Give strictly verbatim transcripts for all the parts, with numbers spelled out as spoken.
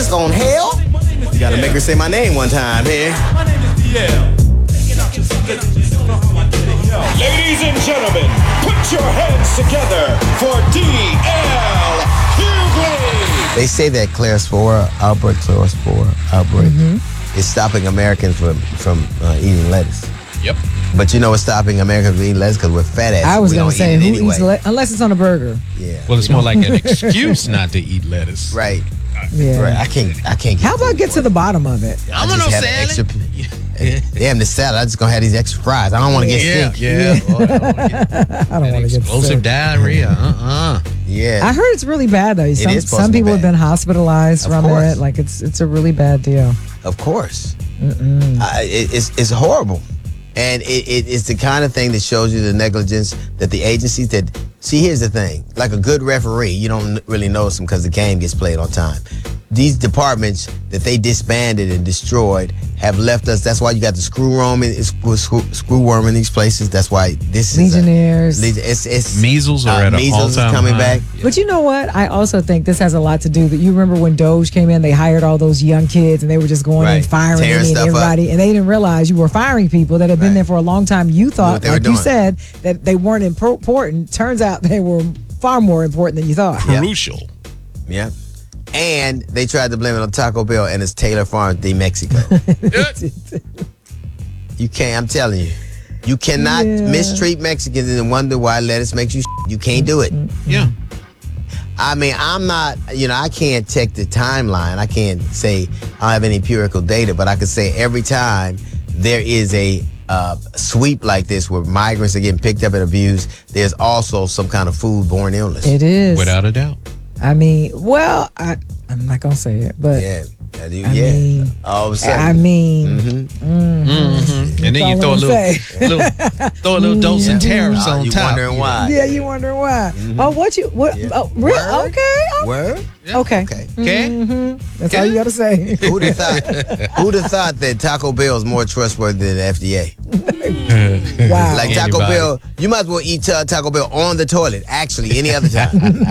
lettuce on hell? You gotta make her say my name one time here. My name is D L. Ladies and gentlemen, put your hands together for D L Hughley. They say that Clarospora outbreak, Clarospora outbreak, Mm-hmm. is stopping Americans from from uh, eating lettuce. Yep. But you know what's stopping Americans from eating lettuce? Because we're fat asses. I was we going don't to say, eat it who anyway. eats le- unless it's on a burger. Yeah. Well, it's more like an excuse not to eat lettuce. Right. Yeah. Right. I can't. I can't. Get How about food get for to it. the bottom of it? I I'm on just no have salad. Extra, damn, the salad. I'm just gonna have these extra fries. I don't want to get Yeah, sick. yeah. Boy, I don't wanna get I don't want to get explosive sick. diarrhea. Uh-uh. Yeah. I heard it's really bad though. Some, is supposed some to be people have bad. been hospitalized Of from course. it. Like it's it's a really bad deal. Of course. I, it, it's it's horrible, and it, it, it's the kind of thing that shows you the negligence that the agencies that. See, here's the thing: like a good referee, you don't really notice them because the game gets played on time. These departments that they disbanded and destroyed have left us. That's why you got the screw worm in, screw, screw, screw worm in these places. That's why this Legionnaires. is a, it's, it's Measles are uh, at an measles is all-time coming high. back. But you know what? I also think this has a lot to do that. You remember when Doge came in, they hired all those young kids and they were just going Right. and firing Tearing any and stuff up. everybody. And they didn't realize you were firing people that had been Right. there for a long time. You what thought, they were like you doing. said, that they weren't impor- important. Turns out they were far more important than you thought. Yeah. Crucial. Yeah. And they tried to blame it on Taco Bell and it's Taylor Farms de Mexico. You can't, I'm telling you. You cannot Yeah. mistreat Mexicans and wonder why lettuce makes you sh- You can't do it. Yeah. I mean, I'm not, you know, I can't check the timeline. I can't say I don't have any empirical data, but I can say every time there is a uh, sweep like this where migrants are getting picked up and abused, there's also some kind of foodborne illness. It is. Without a doubt. I mean, well, I, I'm not going to say it, but Yeah. I do, I yeah. mean, All of a sudden. I mean, Mm-hmm. And then you all throw a I'm little, saying. little, throw a little dose of tariffs Uh, on you top. wondering why. yeah, you wondering why. Oh, what you, what, Yeah. oh, really? Word? Okay. oh, Word? Okay. Okay. Okay? That's all you got to say. Who'd have thought? Who'd have thought that Taco Bell is more trustworthy than the F D A? Wow. Like Taco Anybody. Bell, you might as well eat uh, Taco Bell on the toilet. Actually, any other time.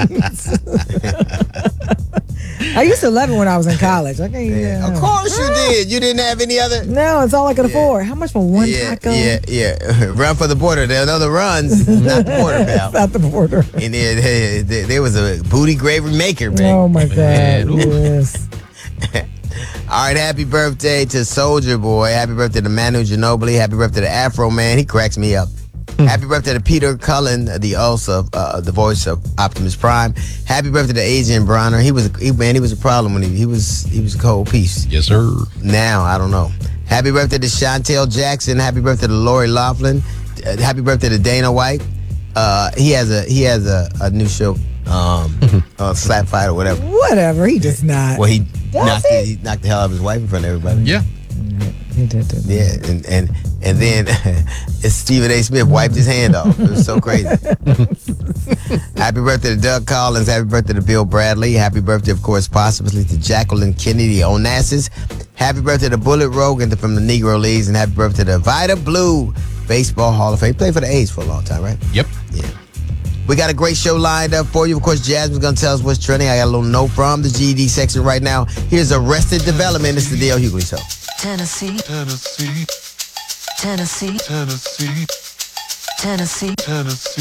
I used to love it when I was in college. I can't. Yeah. Of course you did. You didn't have any other. No, it's all I could afford. How much for one Yeah, taco? yeah, yeah. Run for the border. There are other runs, not the border, pal. Out the border. And there, there, there- there was a booty gravy maker, man. Oh my God. Man, ooh. Yes. All right, happy birthday to Soldier Boy. Happy birthday to Manu Ginobili. Happy birthday to Afro Man. He cracks me up. Happy birthday to Peter Cullen, the also uh, the voice of Optimus Prime. Happy birthday to Adrian Bronner. He was a, he, man, he was a problem when he he was he was a cold piece. Yes, sir. Now I don't know. Happy birthday to Chantel Jackson. Happy birthday to Lori Laughlin. Uh, happy birthday to Dana White. Uh, he has a he has a, a new show, um, uh, Slap Fight or whatever. Whatever. He does not. Well, he knocked he? the, he knocked the hell out of his wife in front of everybody. Yeah. He did. did. Yeah, and and and then it's Stephen A. Smith wiped his hand off. It was so crazy. Happy birthday to Doug Collins. Happy birthday to Bill Bradley. Happy birthday, of course, possibly to Jacqueline Kennedy Onassis. Happy birthday to Bullet Rogan from the Negro Leagues, and happy birthday to Vida Blue, Baseball Hall of Fame. Played for the A's for a long time, right? Yep. Yeah. We got a great show lined up for you. Of course, Jasmine's going to tell us what's trending. I got a little note from the G E D section right now. Here's Arrested Development. It's the D L Hughley Show. Tennessee, Tennessee, Tennessee, Tennessee, Tennessee, Tennessee.